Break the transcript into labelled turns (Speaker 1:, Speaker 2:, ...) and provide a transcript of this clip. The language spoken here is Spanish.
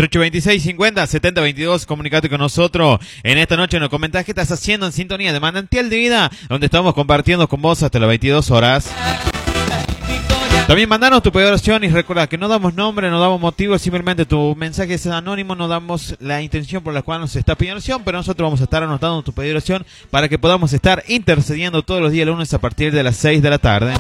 Speaker 1: 3826 50 70 22. Comunicate con nosotros. En esta noche nos comentás qué estás haciendo en sintonía de Manantial de Vida, donde estamos compartiendo con vos hasta las 22 horas. También mandanos tu pedido de oración y recuerda que no damos nombre, no damos motivo, simplemente tu mensaje es anónimo, no damos la intención por la cual nos está pidiendo oración, pero nosotros vamos a estar anotando tu pedido de oración para que podamos estar intercediendo todos los días lunes a partir de las 6 de la tarde.